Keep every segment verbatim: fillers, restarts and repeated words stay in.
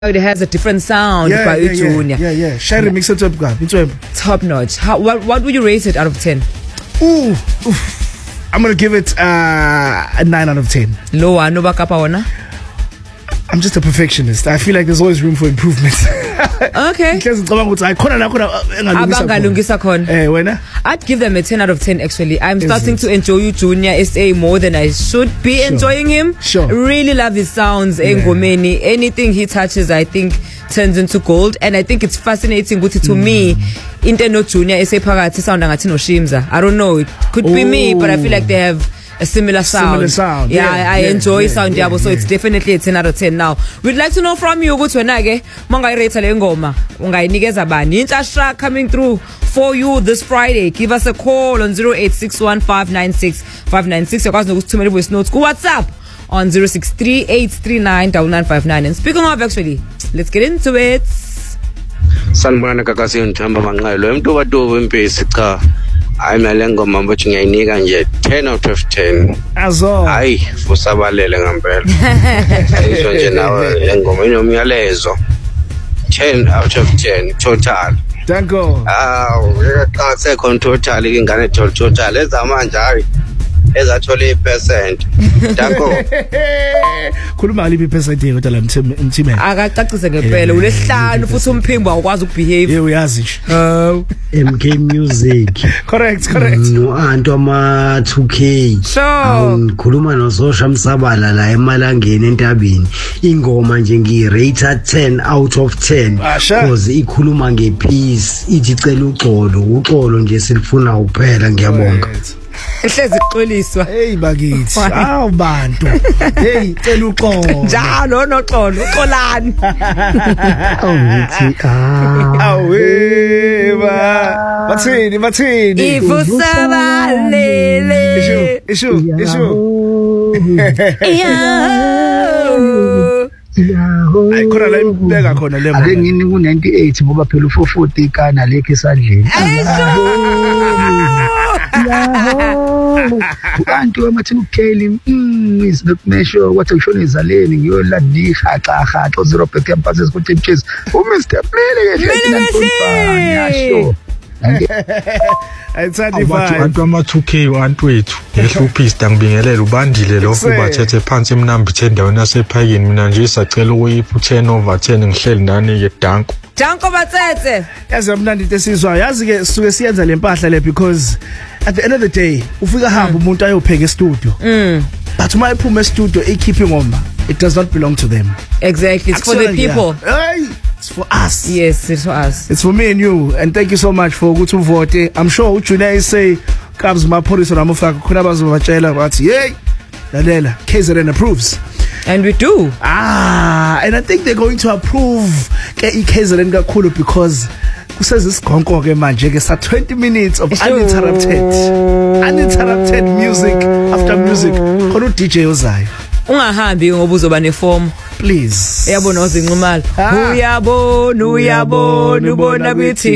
It has a different sound yeah, by yeah, Junior. Yeah, yeah, yeah. Share remix it up, guy. It's top notch. How, what what would you rate it out of ten? Ooh, oof. I'm gonna give it uh, a nine out of ten. Lower, no backup ona. I'm just a perfectionist. I feel like there's always room for improvement. Okay. I'd give them a ten out of ten actually. I'm Is starting it? to enjoy you Junior S A more than I should be sure. enjoying him. Sure. Really love his sounds. Yeah. Anything he touches, I think, turns into gold. And I think it's fascinating to mm. me. Interno Junior S A Pagati sound no Shimza. I don't know. It could Ooh. be me, but I feel like they have a similar sound. Similar sound. Yeah, yeah I, I yeah, enjoy yeah, sound yeah, yabo, so yeah. it's definitely a ten out of ten. Now, we'd like to know from you, ukuthi wena ke mangayirate le ngoma, ungayinikeza bani? Intsha coming through for you this Friday. Give us a call on zero eight six one five nine six five nine six. Yakwazi nokuthumela voice notes ku WhatsApp on zero six three eight three nine nine nine five nine. And speaking of actually, let's get into it. Sanibona kakasi uNthamba Manqayelo umuntu obatuba impisi cha hayi mina lengoma mbothi ngiyayinika nje ten out of ten azo hayi fusabalele ngempela ayisho nje nawe lengoma inomyalezo ten out of ten total danko ah xa sekho total ingane total ezamanje hayi ezathola ipercent danko khuluma lipi percent yethu la mthime akacacise ngempela ulehlanu futhi umphimbo awukwazi ukubehave yebo uyazi nje oh M K Music correct correct no anto ama two K so ngikhuluma no Sosha Msabala la emalangeni entabeni ingoma nje ngirate ten out of ten because ikhuluma ngepeace ithi cela uxolo uxolo nje silifuna ukuphela ngiyabonga ehlezi ixoliswa hey bakithi awu bantu hey cela uxolo njalo noxolo uxolani awuthi ah aweba bathini bathini ifusabalele ishu ishu ishu ay khona la imbeka khona le ake ngini ku ninety-eight ngoba phela u four forty kana lekhe esandleni abantu amathi uKelly mm is not measure what action izaleni ngiyola dihaxa haxa zero back emphasis ukuthi mchezi u Mister Plele ke ngiyakhuluma yasho abantu ama two K wantwethu ngehluphista ngibingelela ubandile lo kuba thethe phansi emnambithe endaweni yasephakeni mina nje sacela ukuyipha ten over ten ngihleli nani ke danko danko batsetse yazi mnandi into esizwa yazi ke suke siyenza lempahla le because at the end of the day ufika hamba umuntu ayopheka e-studio mm but uma iphuma e-studio ikhiphe ngoma it does not belong to them exactly it's for the people hey it's for us yes it's for us it's for me and you and thank you so much for ukuthi uvote I'm sure uJunior is say Kabs Maphorisa namufaka khona abazobatshela bathi hey lalela K Z N approves and we do ah and I think they're going to approve ke K Z N kakhulu because kuseza isigonko ke manje ke sa twenty minutes of uninterrupted uninterrupted music after music khona u D J ozayo ungahambi ngoba uzoba neform please uyabona uzinqumala uyabona uyabona ubona ku T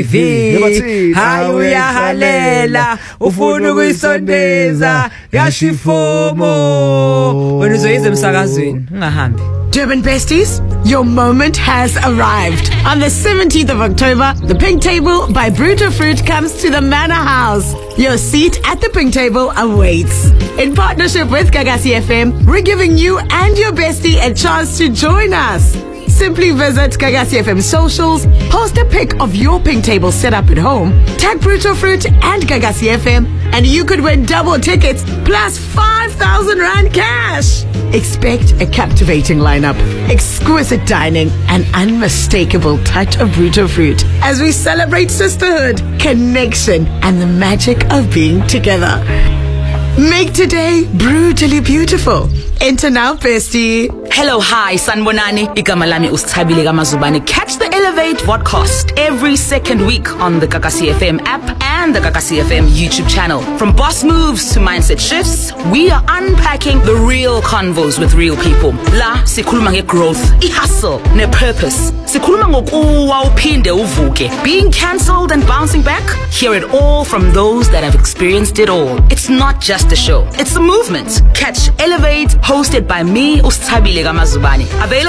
V hayi uyahalela ufuna ukuyisondeza yashifomo wena uzoyiza emsakazweni ungahambi. Durban Besties, your moment has arrived. On the seventeenth of October, the Pink Table by Brutal Fruit comes to the Manor House. Your seat at the Pink Table awaits. In partnership with Gagasi F M, we're giving you and your bestie a chance to join us. Simply visit Gagasi F M socials, post a pic of your Pink Table set up at home, tag Brutal Fruit and Gagasi F M, and you could win double tickets plus five thousand rand cash. Expect a captivating lineup, exquisite dining, and unmistakable touch of Brutal Fruit as we celebrate sisterhood, connection, and the magic of being together. Make today brutally beautiful. Enter now, bestie. Hello, hi, Sanbonani. Igama lami uSithabile kaMazubane. Catch the Elevate podcast every second week on the Gagasi F M app and the Gagasi F M YouTube channel. From boss moves to mindset shifts, we are unpacking the real convos with real people. La sikhuluma nge-growth, i-hustle, ne-purpose. Sikhuluma ngokuwa uphinde uvuke. Being cancelled and bouncing back? Hear it all from those that have experienced it all. It's not just a show, it's a movement. Catch Elevate, hosted by me, uSithabile kaMazubane. Available